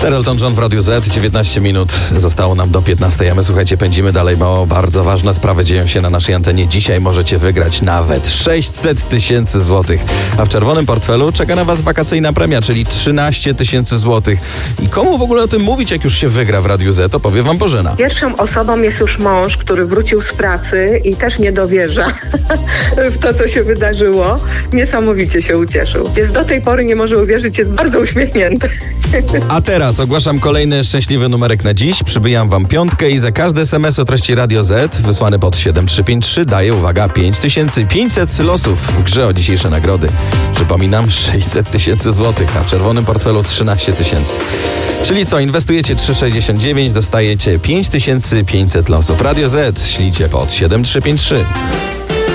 Sir Elton John w Radiu Z, 19 minut zostało nam do 15, a my, słuchajcie, pędzimy dalej, bo bardzo ważne sprawy dzieją się na naszej antenie. Dzisiaj możecie wygrać nawet 600 tysięcy złotych, a w czerwonym portfelu czeka na was wakacyjna premia, czyli 13 tysięcy złotych. I komu w ogóle o tym mówić, jak już się wygra w Radiu Z, to powie wam Bożena. Pierwszą osobą jest już mąż, który wrócił z pracy i też nie dowierza w to, co się wydarzyło. Niesamowicie się ucieszył. Jest do tej pory, nie może uwierzyć, jest bardzo uśmiechnięty. A teraz ogłaszam kolejny szczęśliwy numerek na dziś. Przybijam wam piątkę i za każdy SMS o treści Radio Z wysłany pod 7353 daję, uwaga, 5500 losów w grze o dzisiejsze nagrody. Przypominam, 600 tysięcy złotych, a w czerwonym portfelu 13 tysięcy. Czyli co, inwestujecie 3,69, dostajecie 5500 losów. Radio Z ślicie pod 7353.